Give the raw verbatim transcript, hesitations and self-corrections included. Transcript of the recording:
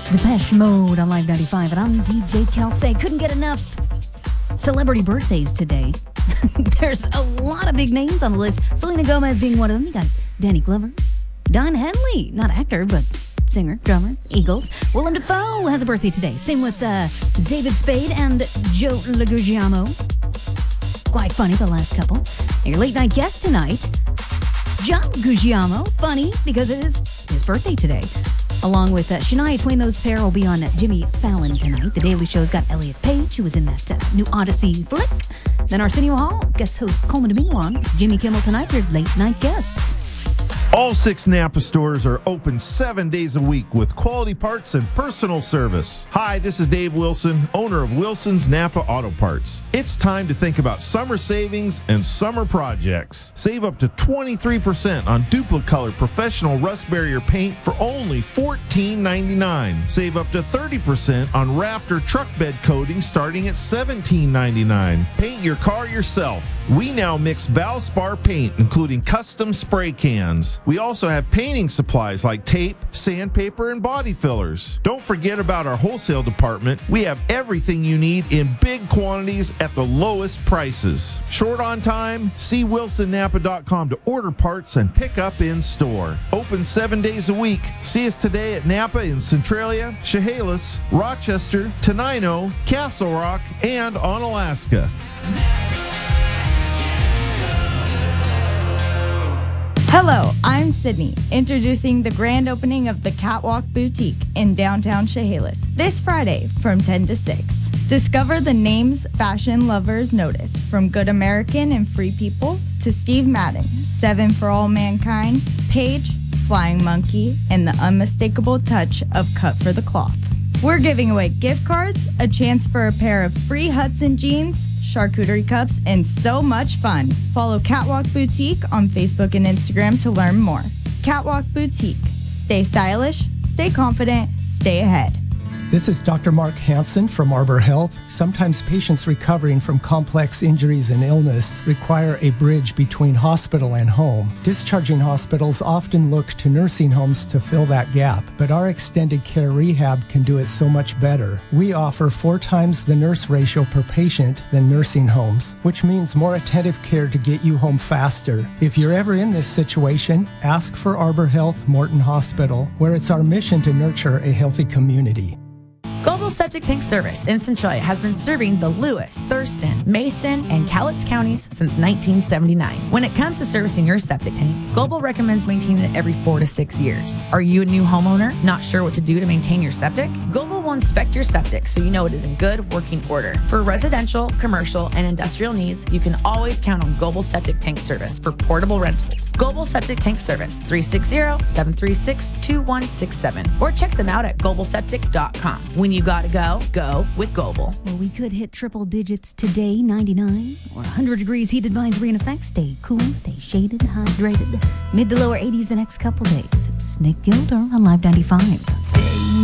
Depeche Mode on Live ninety-five, and I'm D J Kelsey. Couldn't get enough celebrity birthdays today. There's a lot of big names on the list. Selena Gomez being one of them. You got Danny Glover. Don Henley, not actor, but singer, drummer, Eagles. Willem Dafoe has a birthday today. Same with uh, David Spade and Joe Leguizamo. Quite funny, the last couple. And your late night guest tonight, John Leguizamo. Funny because it is his birthday today. Along with uh, Shania Twain, those pair will be on uh, Jimmy Fallon tonight. The Daily Show's got Elliot Page, who was in that uh, new Odyssey flick. Then Arsenio Hall, guest host Coleman Domingo, Jimmy Kimmel tonight, your late night guests. All six Napa stores are open seven days a week with quality parts and personal service. Hi, this is Dave Wilson, owner of Wilson's Napa Auto Parts. It's time to think about summer savings and summer projects. Save up to twenty-three percent on Duplicolor Professional Rust Barrier paint for only fourteen ninety-nine. Save up to thirty percent on Raptor truck bed coating starting at seventeen ninety-nine. Paint your car yourself. We now mix Valspar paint, including custom spray cans. We also have painting supplies like tape, sandpaper, and body fillers. Don't forget about our wholesale department. We have everything you need in big quantities at the lowest prices. Short on time? See wilson napa dot com to order parts and pick up in store. Open seven days a week. See us today at Napa in Centralia, Chehalis, Rochester, Tenino, Castle Rock, and on Alaska. Hello, I'm Sydney, introducing the grand opening of the Catwalk Boutique in downtown Chehalis this Friday from ten to six. Discover the names fashion lovers notice, from Good American and Free People to Steve Madden, Seven for All Mankind, Paige, Flying Monkey, and the unmistakable touch of Cut for the Cloth. We're giving away gift cards, a chance for a pair of free Hudson jeans, charcuterie cups, and so much fun. Follow Catwalk Boutique on Facebook and Instagram to learn more. Catwalk Boutique. Stay stylish, stay confident, stay ahead. This is Doctor Mark Hansen from Arbor Health. Sometimes patients recovering from complex injuries and illness require a bridge between hospital and home. Discharging hospitals often look to nursing homes to fill that gap, but our extended care rehab can do it so much better. We offer four times the nurse ratio per patient than nursing homes, which means more attentive care to get you home faster. If you're ever in this situation, ask for Arbor Health Morton Hospital, where it's our mission to nurture a healthy community. Global Septic Tank Service in Centralia has been serving the Lewis, Thurston, Mason, and Cowlitz counties since nineteen seventy-nine. When it comes to servicing your septic tank, Global recommends maintaining it every four to six years. Are you a new homeowner, not sure what to do to maintain your septic? Global will inspect your septic so you know it is in good working order. For residential, commercial, and industrial needs, you can always count on Global Septic Tank Service for portable rentals. Global Septic Tank Service, three six zero, seven three six, two one six seven, or check them out at global septic dot com. When you gotta go, go with Global. Well, we could hit triple digits today, ninety-nine, or one hundred degrees heat advisory in effect. Stay cool, stay shaded, hydrated. Mid to lower eighties the next couple days. It's Nick Gilder on Live ninety-five.